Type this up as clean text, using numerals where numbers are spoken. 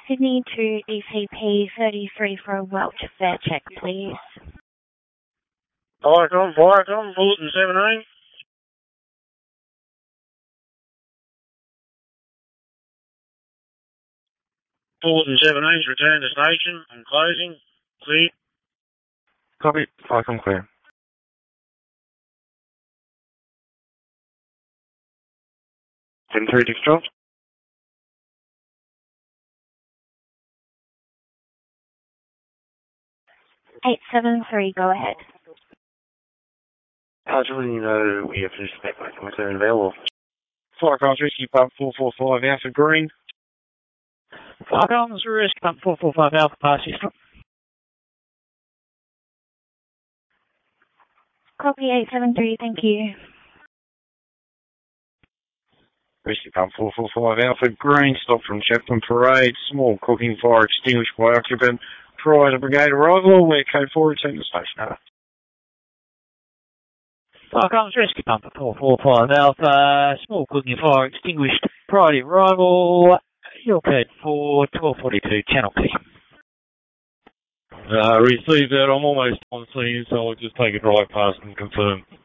Sydney to ECP 33 for a welfare check, please. Viacom, Bulletin 17. Bulletin 17's return to station and closing. Clear. Copy. Viacom clear. 10-3 Dixon. 873, go ahead. Just letting you know we have finished the paperwork. We're clear and available. Viacom's Rescue Pump 445 Alpha Green. Viacom's Rescue Pump 445 Alpha Pass system. Copy 873, thank you. Rescue Pump 445 Alpha Green, stop from Chaplin Parade, small cooking fire extinguished by occupant. Prior to brigade arrival, where code 4 return to station. Viacom's Rescue Pump 445 Alpha, small cooking fire extinguished prior to arrival. Your code 4, 1242, channel key. Received that. I'm almost on scene, so I'll just take a drive past and confirm.